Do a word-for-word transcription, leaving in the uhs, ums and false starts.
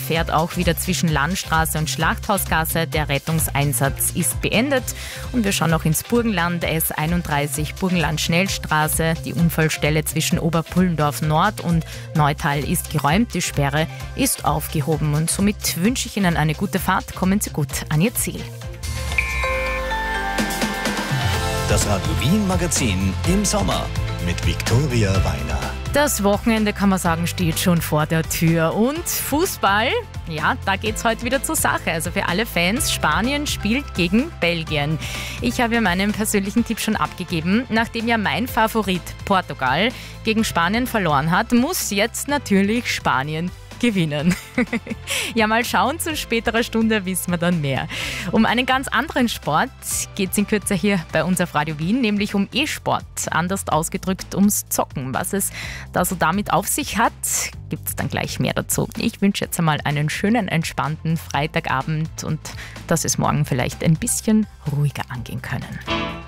fährt auch wieder zwischen Landstraße und Schlachthausgasse. Der Rettungseinsatz ist beendet. Und wir schauen noch ins Burgenland, S einunddreißig Burgenland-Schnellstraße. Die Unfallstelle zwischen Oberpullendorf Nord und Neutal ist geräumt. Die Sperre ist aufgehoben. Und somit wünsche ich Ihnen eine gute Fahrt. Kommen Sie gut an Ihr Ziel. Das Radio Wien Magazin im Sommer mit Viktoria Weiner. Das Wochenende, kann man sagen, steht schon vor der Tür. Und Fußball, ja, da geht's heute wieder zur Sache. Also für alle Fans, Spanien spielt gegen Belgien. Ich habe ja meinen persönlichen Tipp schon abgegeben. Nachdem ja mein Favorit Portugal gegen Spanien verloren hat, muss jetzt natürlich Spanien gewinnen. Ja, mal schauen, zu späterer Stunde wissen wir dann mehr. Um einen ganz anderen Sport geht es in Kürze hier bei uns auf Radio Wien, nämlich um E-Sport, anders ausgedrückt ums Zocken. Was es da so damit auf sich hat, gibt es dann gleich mehr dazu. Ich wünsche jetzt einmal einen schönen, entspannten Freitagabend und dass es morgen vielleicht ein bisschen ruhiger angehen können.